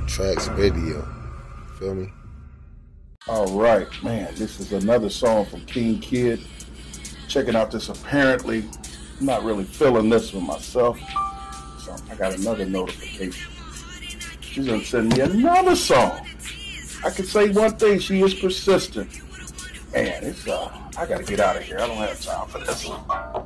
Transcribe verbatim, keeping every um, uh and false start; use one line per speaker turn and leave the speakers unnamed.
Tracks Radio. Feel me?
All right, man. This is another song from King Kid. Checking out this apparently. I'm not really feeling this one myself. So I got another notification. She's gonna send me another song. I can say one thing, she is persistent. Man, it's uh I gotta get out of here. I don't have time for this one.